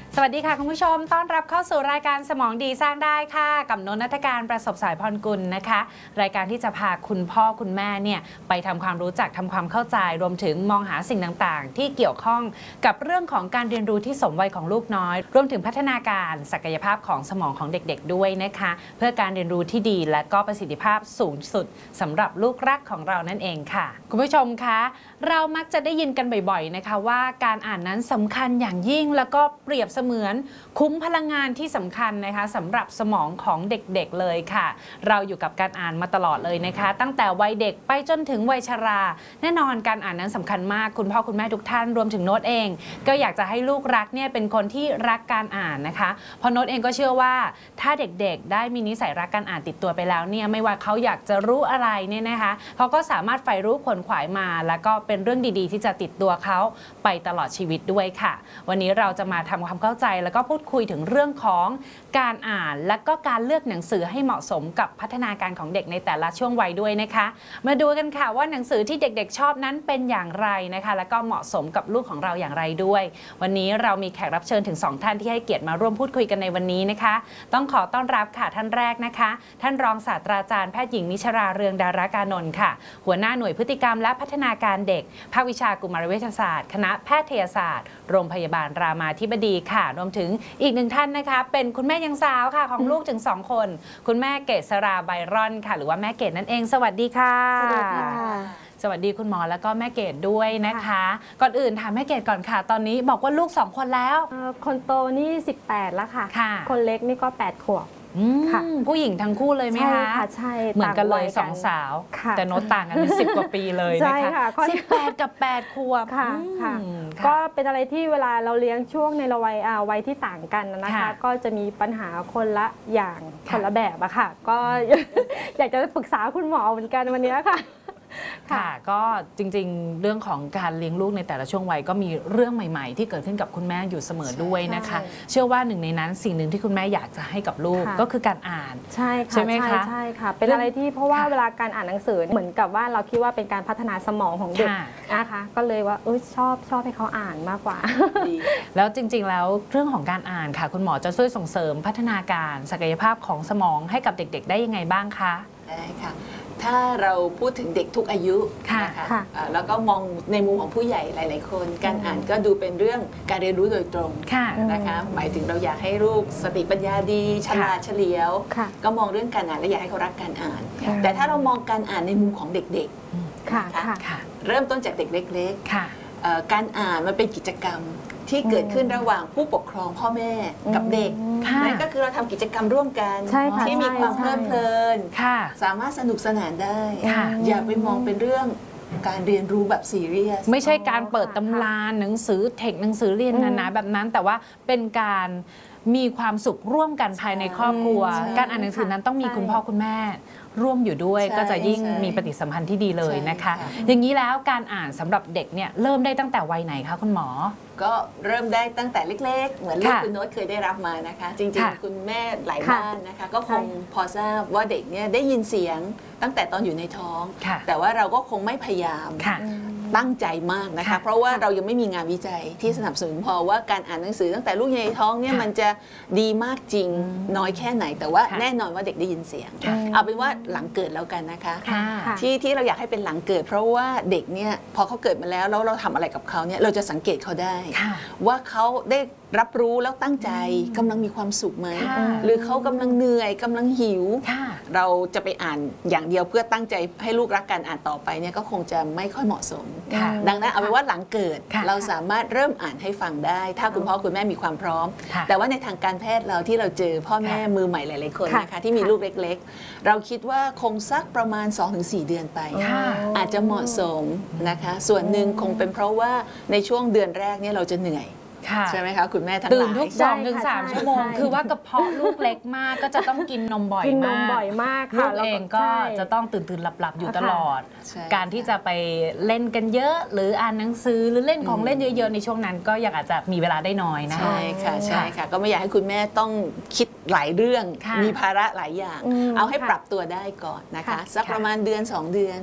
สวัสดีค่ะคุณผู้ชมต้อนรับเข้าสู่รายการสมองดีสร้างได้ค่ะกับนนท์ ณัฐการประสบสายพรกุลนะคะรายการที่จะพาคุณพ่อคุณแม่เนี่ยไปทำความรู้จักทำความเข้าใจรวมถึงมองหาสิ่งต่างๆที่เกี่ยวข้องกับเรื่องของการเรียนรู้ที่สมวัยของลูกน้อยรวมถึงพัฒนาการศักยภาพของสมองของเด็กๆด้วยนะคะเพื่อการเรียนรู้ที่ดีและก็ประสิทธิภาพสูงสุดสำหรับลูกรักของเรานั่นเองค่ะคุณผู้ชมคะเรามักจะได้ยินกันบ่อยๆนะคะว่าการอ่านนั้นสำคัญอย่างยิ่งแล้วก็เปรียบเสมือนคุ้มพลังงานที่สำคัญนะคะสำหรับสมองของเด็กๆเลยค่ะเราอยู่กับการอ่านมาตลอดเลยนะคะตั้งแต่วัยเด็กไปจนถึงวัยชราแน่นอนการอ่านนั้นสำคัญมากคุณพ่อคุณแม่ทุกท่านรวมถึงโน้ตเองก็อยากจะให้ลูกรักเนี่ยเป็นคนที่รักการอ่านนะคะเพราะโน้ตเองก็เชื่อว่าถ้าเด็กๆได้มีนิสัยรักการอ่านติดตัวไปแล้วเนี่ยไม่ว่าเขาอยากจะรู้อะไรเนี่ยนะคะเขาก็สามารถใฝ่รู้ขวนขวายมาแล้วก็เป็นเรื่องดีๆที่จะติดตัวเขาไปตลอดชีวิตด้วยค่ะวันนี้เราจะมาทำความเข้าใจแล้วก็พูดคุยถึงเรื่องของการอ่านและก็การเลือกหนังสือให้เหมาะสมกับพัฒนาการของเด็กในแต่ละช่วงวัยด้วยนะคะมาดูกันค่ะว่าหนังสือที่เด็กๆชอบนั้นเป็นอย่างไรนะคะแล้วก็เหมาะสมกับลูกของเราอย่างไรด้วยวันนี้เรามีแขกรับเชิญถึง2ท่านที่ให้เกียรติมาร่วมพูดคุยกันในวันนี้นะคะต้องขอต้อนรับค่ะท่านแรกนะคะท่านรองศาสตราจารย์แพทย์หญิงนิชราเรืองดารากานนท์ค่ะหัวหน้าหน่วยพฤติกรรมและพัฒนาการเด็กภาควิชากุมารเวชศาสตร์คณะแพทยศาสตร์โรงพยาบาลรามาธิบดีค่ะรวมถึงอีกหนึ่งท่านนะคะเป็นคุณแม่ยังสาวค่ะของลูกถึง2คนคุณแม่เกษราไบรอนค่ะหรือว่าแม่เกดนั่นเองสวัสดีค่ะสวัสดีค่ะสวัสดีคุณหมอแล้วก็แม่เกดด้วยนะคะก่อนอื่นถามแม่เกดก่อนค่ะตอนนี้บอกว่าลูก2คนแล้วคนโตนี่18แล้วค่ะคนเล็กนี่ก็8 ขวบผู้หญิงทั้งคู่เลยไหมคะใช่เหมือนกันเลย2 สาวแต่โน้ตต่างกันเป็น10 กว่าปีเลยนะคะ18 กับ 8 ขวบค่ะก็เป็นอะไรที่เวลาเราเลี้ยงช่วงในวัยที่ต่างกันนะคะก็จะมีปัญหาคนละอย่างคนละแบบอะค่ะก็อยากจะปรึกษาคุณหมอเหมือนกันวันนี้ค่ะค่ะก็จริงๆเรื่องของการเลี้ยงลูกในแต่ละช่วงวัยก็มีเรื่องใหม่ๆที่เกิดขึ้นกับคุณแม่อยู่เสมอด้วยนะคะเชื่อว่าหนึ่งในนั้นสิ่งหนึ่งที่คุณแม่อยากจะให้กับลูกก็คือการอ่านใช่ค่ะใช่ค่ะเป็นอะไรที่เพราะว่าเวลาการอ่านหนังสือเหมือนกับว่าเราคิดว่าเป็นการพัฒนาสมองของเด็กนะคะก็เลยว่าชอบให้เขาอ่านมากกว่าแล้วจริงๆแล้วเรื่องของการอ่านค่ะคุณหมอจะช่วยส่งเสริมพัฒนาการศักยภาพของสมองให้กับเด็กๆได้ยังไงบ้างคะได้ค่ะถ้าเราพูดถึงเด็กทุกอายุนะคะแล้วก็มองในมุมของผู้ใหญ่หลายๆคนการอ่านก็ดูเป็นเรื่องการเรียนรู้โดยตรงนะคะหมายถึงเราอยากให้ลูกสติปัญญาดีฉลาดเฉลียวก็มองเรื่องการอ่านและอยากให้เขารักการอ่านแต่ถ้าเรามองการอ่านในมุมของเด็กๆเริ่มต้นจากเด็กเล็กๆการอ่านมันเป็นกิจกรรมที่เกิดขึ้นระหว่างผู้ปกครองพ่อแม่กับเด็กนั่นก็คือเราทำกิจกรรมร่วมกันที่มีความเพลิดเพลินสามารถสนุกสนานได้อย่าไปมองเป็นเรื่องการเรียนรู้แบบซีเรียสไม่ใช่การเปิดตำราหนังสือหนังสือเรียนนาแบบนั้นแต่ว่าเป็นการมีความสุขร่วมกันภายในครอบครัวการอ่านหนังสือนั้นต้องมีคุณพ่อคุณแม่ร่วมอยู่ด้วยก็จะยิ่งมีปฏิสัมพันธ์ที่ดีเลยนะคะอย่างนี้แล้วการอ่านสำหรับเด็กเนี่ยเริ่มได้ตั้งแต่วัยไหนคะคุณหมอก็เริ่มได้ตั้งแต่เล็กๆเหมือนลูกคุณโน้ตเคยได้รับมานะคะจริงๆคุณแม่หลายบ้านนะคะก็คงพอทราบว่าเด็กเนี่ยได้ยินเสียงตั้งแต่ตอนอยู่ในท้องแต่ว่าเราก็คงไม่พยายามตั้งใจมากนะคะเพราะว่าเรายังไม่มีงานวิจัยที่สนับสนุนพอว่าการอ่านหนังสือตั้งแต่ลูกอยู่ในท้องเนี่ยมันจะดีมากจริงน้อยแค่ไหนแต่ว่าแน่นอนว่าเด็กได้ยินเสียงเอาเป็นว่าหลังเกิดแล้วกันนะคะที่เราอยากให้เป็นหลังเกิดเพราะว่าเด็กเนี่ยพอเขาเกิดมาแล้วเราทำอะไรกับเขาเนี่ยเราจะสังเกตเขาได้ว่าเขาได้รับรู้แล้วตั้งใจกำลังมีความสุขไหมหรือเขากำลังเหนื่อยกำลังหิวเราจะไปอ่านอย่างเดียวเพื่อตั้งใจให้ลูกรักการอ่านต่อไปเนี่ยก็คงจะไม่ค่อยเหมาะสมดังนั้นเอาเป็นว่าหลังเกิดเราสามารถเริ่มอ่านให้ฟังได้ถ้าคุณพ่อคุณแม่มีความพร้อมแต่ว่าในทางการแพทย์เราที่เราเจอพ่อแม่มือใหม่หลายๆคนนะคะที่มีลูกเล็กๆเราคิดว่าคงสักประมาณ 2-4 เดือนไปอาจจะเหมาะสมนะคะส่วนหนึ่งคงเป็นเพราะว่าในช่วงเดือนแรกเนี่ยเราจะเหนื่อยใช่ไหมคะคุณแม่ทั้งหลายตื่นทุก2-3 ชั่วโมงคือว่ากระเพาะลูกเล็กมากก็จะต้องกินนมบ่อยมากลูกเองก็จะต้องตื่นหลับอยู่ตลอดการที่จะไปเล่นกันเยอะหรืออ่านหนังสือหรือเล่นของเล่นเยอะๆในช่วงนั้นก็ยังอาจจะมีเวลาได้น้อยนะใช่ค่ะก็ไม่อยากให้คุณแม่ต้องคิดหลายเรื่องมีภาระหลายอย่างเอาให้ปรับตัวได้ก่อนนะคะสักประมาณ1-2 เดือน